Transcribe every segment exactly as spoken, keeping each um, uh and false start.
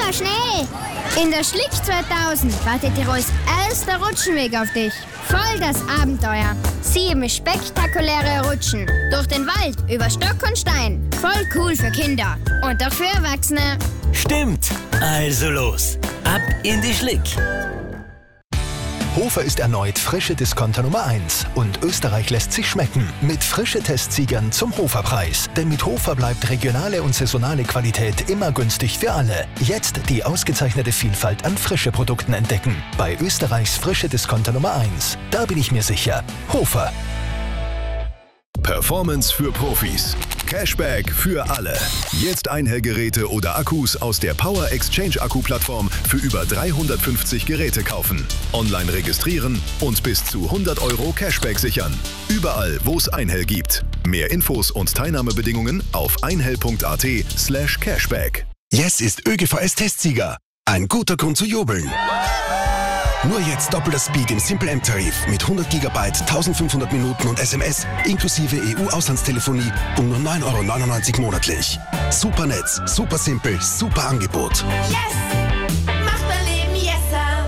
Papa, schnell! In der Schlick zweitausend wartet Tirols erster Rutschenweg auf dich. Voll das Abenteuer. Sieben spektakuläre Rutschen. Durch den Wald, über Stock und Stein. Voll cool für Kinder. Und auch für Erwachsene. Stimmt. Also los. Ab in die Schlick. Hofer ist erneut frische Discounter Nummer eins und Österreich lässt sich schmecken mit frische Testsiegern zum Hoferpreis. Denn mit Hofer bleibt regionale und saisonale Qualität immer günstig für alle. Jetzt die ausgezeichnete Vielfalt an frische Produkten entdecken. Bei Österreichs frische Discounter Nummer eins. Da bin ich mir sicher. Hofer. Performance für Profis. Cashback für alle. Jetzt Einhellgeräte oder Akkus aus der Power Exchange Akku-Plattform für über dreihundertfünfzig Geräte kaufen. Online registrieren und bis zu hundert Euro Cashback sichern. Überall, wo es Einhell gibt. Mehr Infos und Teilnahmebedingungen auf einhell.at slash cashback. Yes ist ÖGVS-Testsieger. Ein guter Grund zu jubeln. Nur jetzt doppelter Speed im Simple M-Tarif mit hundert Gigabyte, eintausendfünfhundert Minuten und S M S inklusive E U-Auslandstelefonie um nur neun Euro neunundneunzig monatlich. Super Netz, super simpel, super Angebot. Yes! Macht mein Leben yesser!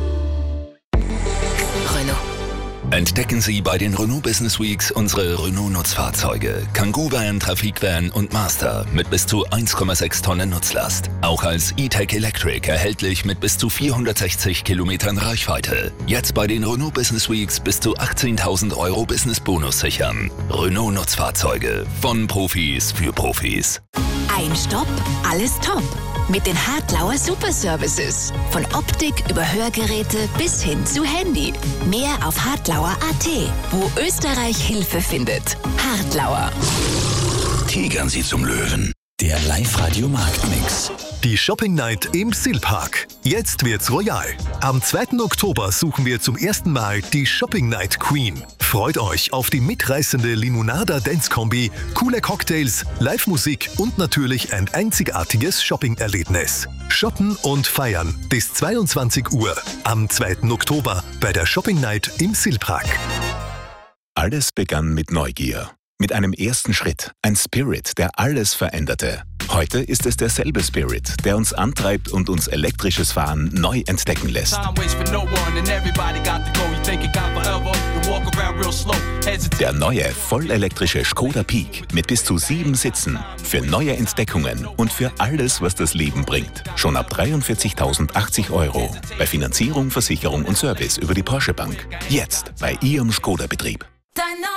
Renault. Entdecken Sie bei den Renault Business Weeks unsere Renault-Nutzfahrzeuge. Kangoo Van, Trafikvan und Master mit bis zu eins Komma sechs Tonnen Nutzlast. Auch als E-Tech Electric erhältlich mit bis zu vierhundertsechzig Kilometern Reichweite. Jetzt bei den Renault Business Weeks bis zu achtzehntausend Euro Business-Bonus sichern. Renault-Nutzfahrzeuge von Profis für Profis. Ein Stopp, alles top. Mit den Hartlauer Super Services. Von Optik über Hörgeräte bis hin zu Handy. Mehr auf hartlauer punkt at, wo Österreich Hilfe findet. Hartlauer. Tigern Sie zum Löwen. Der Live-Radio-Marktmix. Die Shopping Night im Silpark. Jetzt wird's royal. Am zweiten Oktober suchen wir zum ersten Mal die Shopping Night Queen. Freut euch auf die mitreißende Limonada Dance Kombi, coole Cocktails, Live-Musik und natürlich ein einzigartiges Shopping-Erlebnis. Shoppen und feiern bis zweiundzwanzig Uhr am zweiten Oktober bei der Shopping Night im Silpark. Alles begann mit Neugier. Mit einem ersten Schritt, ein Spirit, der alles veränderte. Heute ist es derselbe Spirit, der uns antreibt und uns elektrisches Fahren neu entdecken lässt. Der neue, vollelektrische Skoda Peak mit bis zu sieben Sitzen. Für neue Entdeckungen und für alles, was das Leben bringt. Schon ab dreiundvierzigtausendachtzig Euro. Bei Finanzierung, Versicherung und Service über die Porsche Bank. Jetzt bei Ihrem Skoda-Betrieb.